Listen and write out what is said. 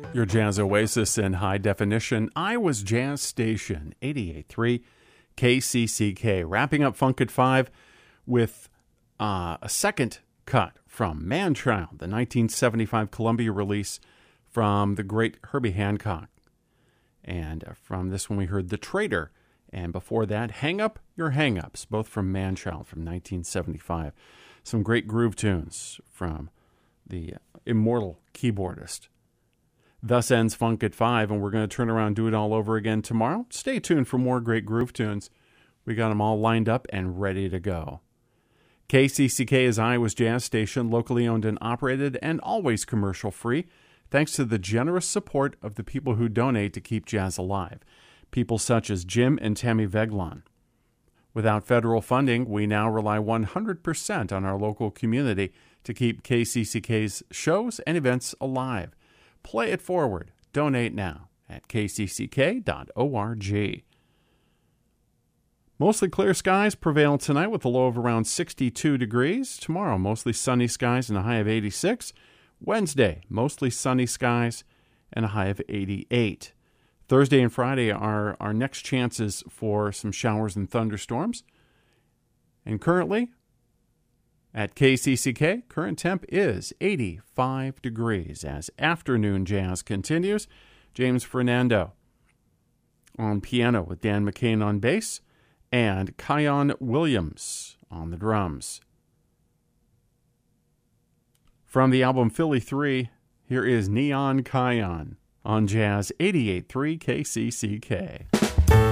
Your Jazz Oasis in high definition. Iowa's Jazz Station, 88.3 KCCK. Wrapping up Funk at 5 with a second cut from Man-Child, the 1975 Columbia release from the great Herbie Hancock. And from this one we heard The Traitor. And before that, Hang Up Your Hang-Ups, both from Man-Child from 1975. Some great groove tunes from the immortal keyboardist. Thus ends Funk at 5, and we're going to turn around and do it all over again tomorrow. Stay tuned for more great groove tunes. We got them all lined up and ready to go. KCCK is Iowa's Jazz Station, locally owned and operated, and always commercial-free, thanks to the generous support of the people who donate to keep jazz alive, people such as Jim and Tammy Veglon. Without federal funding, we now rely 100% on our local community to keep KCCK's shows and events alive. Play it forward. Donate now at kcck.org. Mostly clear skies prevail tonight with a low of around 62 degrees. Tomorrow, mostly sunny skies and a high of 86. Wednesday, mostly sunny skies and a high of 88. Thursday and Friday are our next chances for some showers and thunderstorms. And currently, at KCCK, current temp is 85 degrees as afternoon jazz continues. James Fernando on piano with Dan McCain on bass and Kion Williams on the drums. From the album Philly 3, here is Neon Kion on Jazz 88.3 KCCK.